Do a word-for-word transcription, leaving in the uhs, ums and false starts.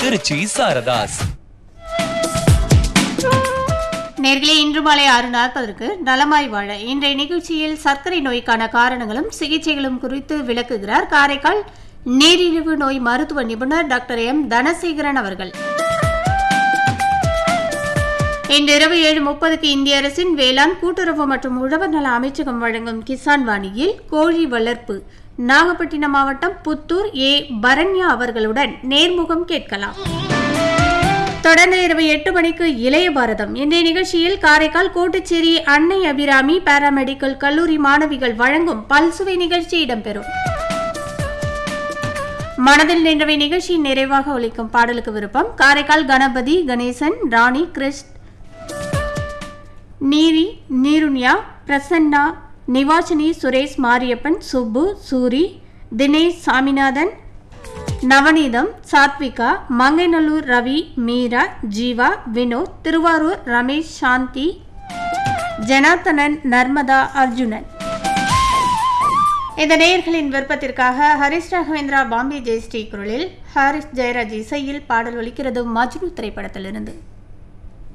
திருச்சி சாரதாஸ். நேர்களே, இன்று மாலை ஆறு நாற்பதற்கு நலமாய் வாழ இன்றைய நிகழ்ச்சியில் சர்க்கரை நோய்க்கான காரணங்களும் சிகிச்சைகளும் குறித்து விளக்குகிறார் காரைக்கால் நீரிழிவு நோய் மருத்துவ நிபுணர் டாக்டர் எம் தனசேகரன் அவர்கள். இன்று இரவு ஏழு முப்பதுக்கு இந்திய அரசின் வேளாண் கூட்டுறவு மற்றும் உழவர் நல அமைச்சகம் வழங்கும் கிசான் வாணியில் கோழி வளர்ப்பு நாகப்பட்டினம் மாவட்டம் புத்தூர் ஏ பரண்யா அவர்களுடன் நேர்முகம் கேட்கலாம். தொடர்ந்து இரவு எட்டு மணிக்கு இளைய பாரதம். இன்றைய நிகழ்ச்சியில் காரைக்கால் கோட்டுச்சேரி அன்னை அபிராமி பாராமெடிக்கல் கல்லூரி மாணவிகள் வழங்கும் பல்சுவை நிகழ்ச்சி இடம்பெறும். மனதில் நின்றவை நிகழ்ச்சியின் நிறைவாக ஒலிக்கும் பாடலுக்கு விருப்பம் காரைக்கால் கணபதி கணேசன் ராணி கிறிஸ்ட் நீரி நீருண்யா பிரசன்னா நிவாசினி சுரேஷ் மாரியப்பன் சுப்பு சூரி தினேஷ் சாமிநாதன் நவநீதம் சாத்விகா மங்கைநல்லூர் ரவி மீரா ஜீவா வினோத் திருவாரூர் ரமேஷ் சாந்தி ஜனார்த்தனன் நர்மதா அர்ஜுனன். இந்த நேயர்களின் விருப்பத்திற்காக ஹரிஷ் ராகவேந்திரா பாம்பே ஜெயஸ்ரீ குரலில் ஹாரிஸ் ஜெயராஜ் இசையில் பாடல் ஒலிக்கிறது மஜ்னு திரைப்படத்திலிருந்து.